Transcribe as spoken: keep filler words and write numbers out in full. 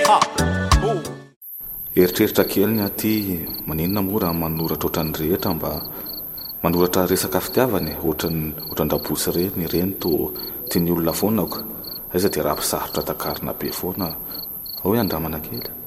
Eritreritra kely ny aty maninona mora manoratra ohatran'ny rehetra mba manoratra resaka fitiavany ohatran-drabosy reny reny to tiany olona foana ko aiza dia raha mpisarotra takarina be foana ao hoe andramana kely.